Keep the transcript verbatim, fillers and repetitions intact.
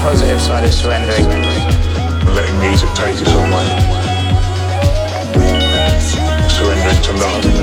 positive side is surrendering. Letting music take you somewhere. Surrendering to love.